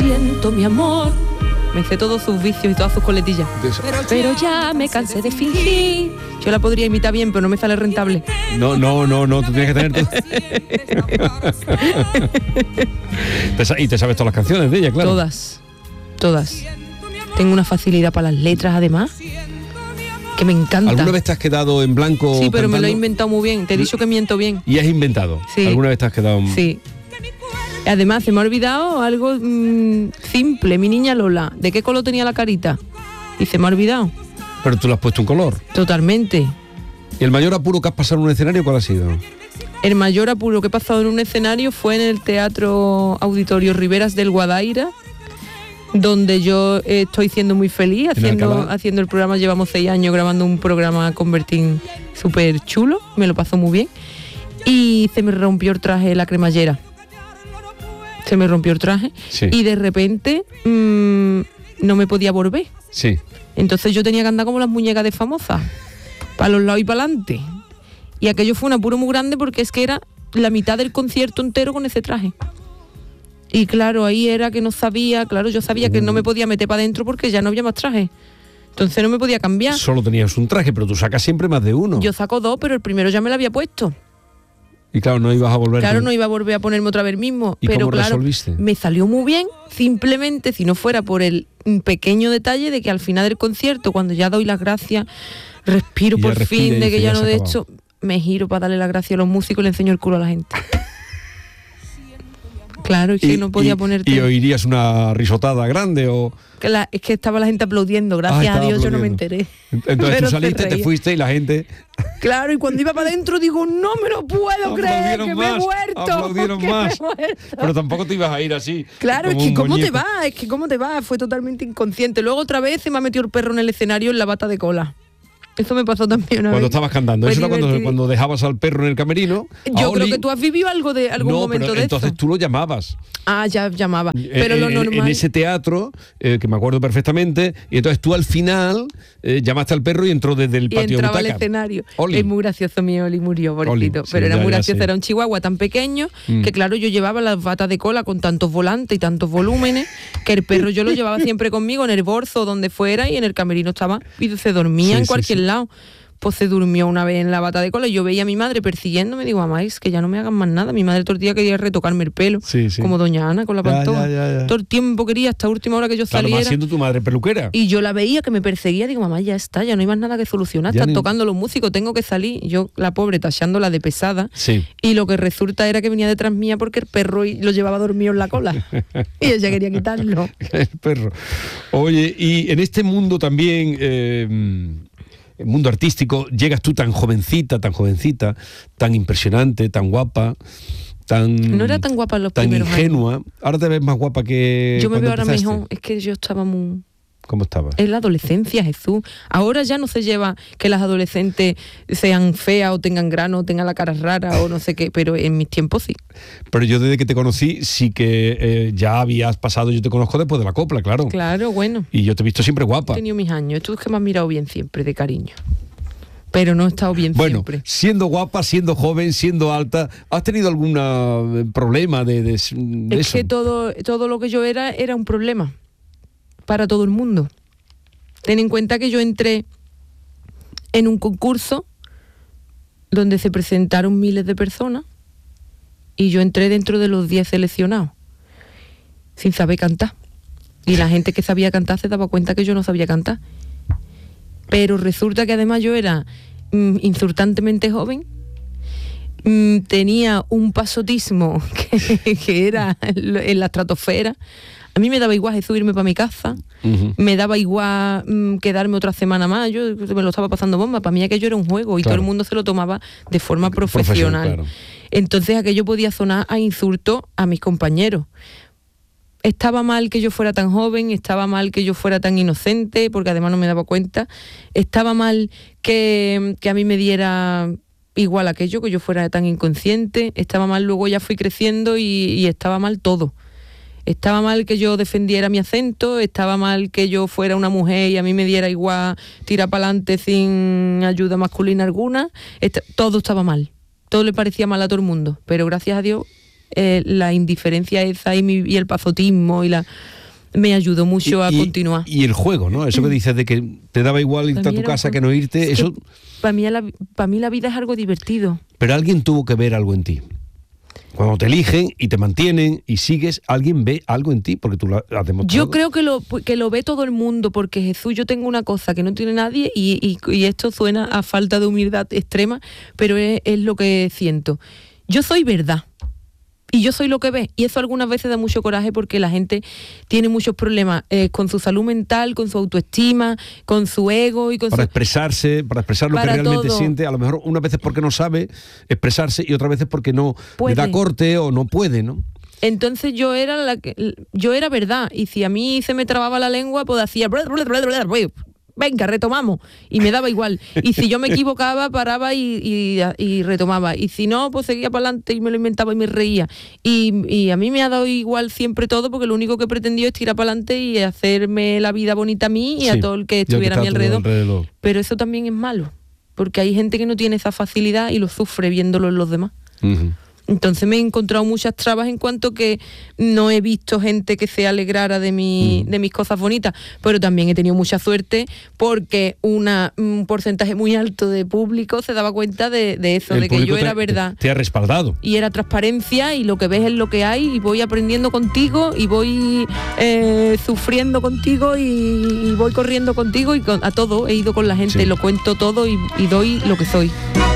siento, mi amor. Me sé todos sus vicios y todas sus coletillas. Pero ya me cansé de fingir. Yo la podría imitar bien, pero no me sale rentable. No, tú tienes que tener... Y te sabes todas las canciones de ella, claro. Todas. Tengo una facilidad para las letras, además, que me encanta. ¿Alguna vez te has quedado en blanco? Sí, pero cantando? me lo he inventado muy bien. Te he dicho que miento bien. ¿Y has inventado? Sí. ¿Alguna vez te has quedado...? Sí. Además, se me ha olvidado algo simple. Mi niña Lola, ¿de qué color tenía la carita? Y se me ha olvidado. Pero tú le has puesto un color. Totalmente. ¿Y el mayor apuro que has pasado en un escenario cuál ha sido? El mayor apuro que he pasado en un escenario fue en el Teatro Auditorio Riberas del Guadaira, donde yo estoy siendo muy feliz haciendo el programa. Llevamos 6 años grabando un programa Convertín súper chulo, me lo pasó muy bien. Y se me rompió el traje, la cremallera. Se me rompió el traje, sí. Y de repente no me podía volver. Sí. Entonces yo tenía que andar como las muñecas de Famosas, para los lados y para adelante. Y aquello fue un apuro muy grande porque es que era la mitad del concierto entero con ese traje. Y claro, ahí era que no sabía, yo sabía que no me podía meter para adentro porque ya no había más traje. Entonces no me podía cambiar. Solo tenías un traje, pero tú sacas siempre más de uno. Yo saco 2, pero el primero ya me lo había puesto. Y claro, no ibas a volver. Claro, no iba a volver a ponerme otra vez mismo. ¿Y pero cómo claro, resolviste? Me salió muy bien, simplemente si no fuera por el pequeño detalle de que al final del concierto, cuando ya doy las gracias, respiro por fin de que ya no de esto, me giro para darle las gracias a los músicos y le enseño el culo a la gente. Claro, es que no podía ponerte... ¿Y oirías una risotada grande o...? Es que estaba la gente aplaudiendo, gracias a Dios yo no me enteré. Entonces tú saliste, te fuiste y la gente... Claro, y cuando iba para adentro digo, no me lo puedo creer, que me he muerto. Aplaudieron más. Pero tampoco te ibas a ir así. Claro, es que ¿cómo te va? Fue totalmente inconsciente. Luego otra vez se me ha metido el perro en el escenario en la bata de cola. Eso me pasó también una vez. Cuando estabas cantando. Eso era cuando dejabas al perro en el camerino. Yo creo que tú has vivido algún momento de entonces eso. Tú lo llamabas. Ah, ya llamaba. Pero lo normal... En ese teatro, que me acuerdo perfectamente, y entonces tú al final llamaste al perro y entró desde el patio. Y entraba al escenario. Oli. Es muy gracioso, mi Oli murió, pobrecito. Pero era muy gracioso, era un chihuahua tan pequeño que claro, yo llevaba las batas de cola con tantos volantes y tantos volúmenes que el perro yo lo llevaba siempre conmigo en el bolso, donde fuera, y en el camerino estaba y se dormía en cualquier lado. Pues se durmió una vez en la bata de cola y yo veía a mi madre persiguiéndome y digo, mamá, es que ya no me hagan más nada. Mi madre todo el día quería retocarme el pelo, como doña Ana con la pantoja. Todo el tiempo quería, hasta última hora que yo saliera. Siendo tu madre peluquera. Y yo la veía que me perseguía, digo, mamá, ya está, ya no hay más nada que solucionar, están tocando los músicos, tengo que salir. Y yo, la pobre, tachándola de pesada. Sí. Y lo que resulta era que venía detrás mía porque el perro lo llevaba dormido en la cola. Y ella quería quitarlo. El perro. Oye, y en este mundo también... el mundo artístico, llegas tú tan jovencita, tan impresionante, tan guapa, no era tan guapa en los primeros ingenua. años. Ahora te ves más guapa que yo me veo ahora empezaste. mejor, es que yo estaba muy... ¿Cómo estabas? Es la adolescencia, Jesús. Ahora ya no se lleva que las adolescentes sean feas o tengan grano o tengan la cara rara o no sé qué, pero en mis tiempos sí. Pero yo desde que te conocí sí que ya habías pasado, yo te conozco después de la copla, claro. Claro, bueno. Y yo te he visto siempre guapa. He tenido mis años, esto es que me has mirado bien siempre, de cariño. Pero no he estado bien siempre. Bueno, siendo guapa, siendo joven, siendo alta, ¿has tenido algún problema de eso? Es que todo lo que yo era un problema para todo el mundo. Ten en cuenta que yo entré en un concurso donde se presentaron miles de personas y yo entré dentro de los 10 seleccionados sin saber cantar. Y la gente que sabía cantar se daba cuenta que yo no sabía cantar. Pero resulta que además yo era insultantemente joven, tenía un pasotismo que era en la estratosfera. A mí me daba igual subirme para mi casa, me daba igual quedarme otra semana más, yo me lo estaba pasando bomba, para mí aquello era un juego y todo el mundo se lo tomaba de forma profesional. Claro. Entonces aquello podía sonar a insulto a mis compañeros. Estaba mal que yo fuera tan joven, estaba mal que yo fuera tan inocente, porque además no me daba cuenta, estaba mal que a mí me diera igual aquello, que yo fuera tan inconsciente, estaba mal, luego ya fui creciendo y estaba mal todo. Estaba mal que yo defendiera mi acento, estaba mal que yo fuera una mujer y a mí me diera igual tirar para adelante sin ayuda masculina alguna. Todo estaba mal, todo le parecía mal a todo el mundo, pero gracias a Dios la indiferencia esa y el pasotismo me ayudó mucho a continuar. Y el juego, ¿no? Eso que dices de que te daba igual irte a tu casa que no irte, eso... Para mí la vida es algo divertido. Pero alguien tuvo que ver algo en ti. Cuando te eligen y te mantienen y sigues, alguien ve algo en ti porque tú lo has demostrado. Yo creo que lo ve todo el mundo, porque Jesús, yo tengo una cosa que no tiene nadie y esto suena a falta de humildad extrema, pero es lo que siento. Yo soy verdad. Y yo soy lo que ve, y eso algunas veces da mucho coraje porque la gente tiene muchos problemas con su salud mental, con su autoestima, con su ego y con para expresarse, para expresar lo que realmente siente, a lo mejor unas veces porque no sabe expresarse y otras veces porque no le da corte o no puede, ¿no? Entonces yo era verdad, y si a mí se me trababa la lengua, pues hacía venga, retomamos, y me daba igual. Y si yo me equivocaba, paraba y retomaba. Y si no, pues seguía para adelante y me lo inventaba y me reía. Y a mí me ha dado igual siempre todo, porque lo único que he pretendido es tirar para adelante y hacerme la vida bonita a mí y a todo el que estuviera a mi alrededor. Pero eso también es malo, porque hay gente que no tiene esa facilidad y lo sufre viéndolo en los demás. Uh-huh. Entonces me he encontrado muchas trabas en cuanto que no he visto gente que se alegrara de mis cosas bonitas, pero también he tenido mucha suerte porque un porcentaje muy alto de público se daba cuenta de eso, de que yo era verdad. Te ha respaldado. Y era transparencia, y lo que ves es lo que hay, y voy aprendiendo contigo, y voy sufriendo contigo, y voy corriendo contigo, y a todo he ido con la gente, lo cuento todo y doy lo que soy.